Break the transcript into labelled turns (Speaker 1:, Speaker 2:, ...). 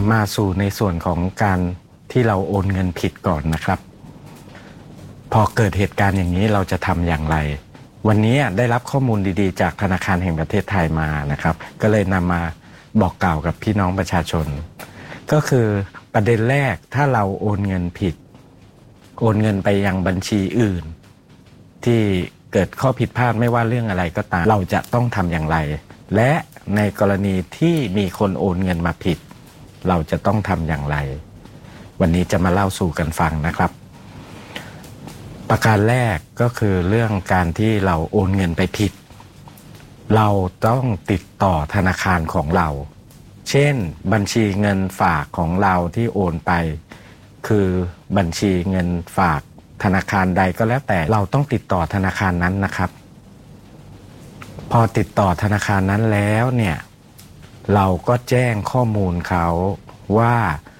Speaker 1: มาสู่ในส่วนของการที่เราโอนเงินผิดก่อนนะครับพอเกิดเหตุการณ์อย่างนี้เราจะทำอย่างไรวันนี้ได้รับข้อมูลดีๆจากธนาคารแห่งประเทศไทยมานะครับก็เลยนำมาบอกกล่าวกับพี่น้องประชาชนก็คือประเด็นแรกถ้าเราโอนเงินผิดโอนเงินไปยังบัญชีอื่นที่เกิดข้อผิดพลาดไม่ว่าเรื่องอะไรก็ตามเราจะต้องทำอย่างไรและในกรณีที่มีคนโอนเงินมาผิดเราจะต้องทำอย่างไรวันนี้จะมาเล่าสู่กันฟังนะครับประการแรกก็คือเรื่องการที่เราโอนเงินไปผิดเราต้องติดต่อธนาคารของเราเช่นบัญชีเงินฝากของเราที่โอนไปคือบัญชีเงินฝากธนาคารใดก็แล้วแต่เราต้องติดต่อธนาคารนั้นนะครับพอติดต่อธนาคารนั้นแล้วเนี่ยเราก็แจ้งข้อมูลเขาว่า